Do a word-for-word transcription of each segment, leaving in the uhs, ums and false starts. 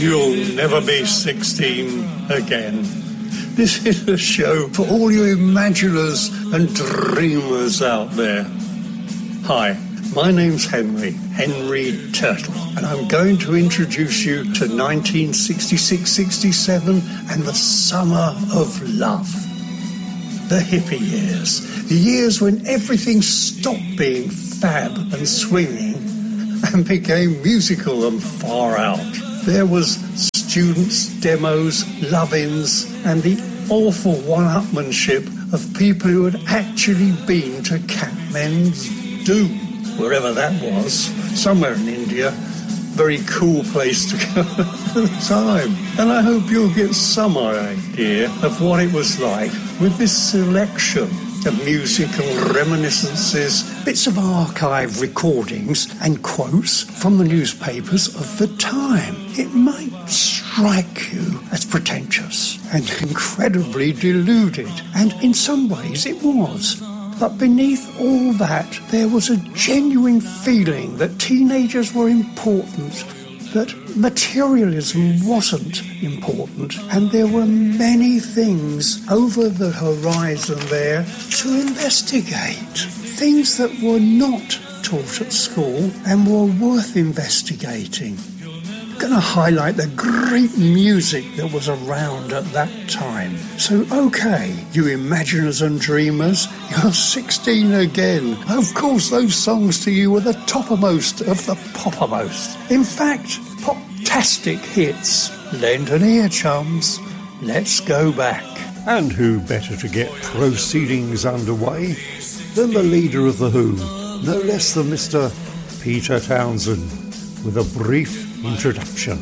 You'll never be sixteen again. This is a show for all you imaginers and dreamers out there. Hi, my name's Henry, Henry Turtle, and I'm going to introduce you to nineteen sixty-six sixty-seven and the summer of love. The hippie years, the years when everything stopped being fab and swinging and became musical and far out. There was students, demos, love-ins, and the awful one-upmanship of people who had actually been to Catman's Do, wherever that was, somewhere in India. Very cool place to go at the time. And I hope you'll get some idea of what it was like with this selection of musical reminiscences, bits of archive recordings and quotes from the newspapers of the time. It might strike you as pretentious and incredibly deluded, and in some ways it was. But beneath all that, there was a genuine feeling that teenagers were important, that materialism wasn't important, and there were many things over the horizon there to investigate. Things that were not taught at school and were worth investigating. I'm going to highlight the great music that was around at that time. So, okay, you imaginers and dreamers, you're sixteen again. Of course, those songs to you were the toppermost of the poppermost. In fact, pop-tastic hits. Lend an ear, chums. Let's go back. And who better to get proceedings underway than the leader of The Who, no less than Mister Peter Townsend, with a brief introduction.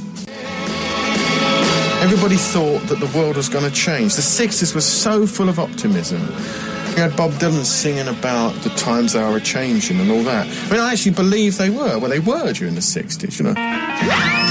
Everybody thought that the world was going to change. The sixties was so full of optimism. You had Bob Dylan singing about the times they were changing and all that. I mean, I actually believe they were. Well, they were during the sixties, you know.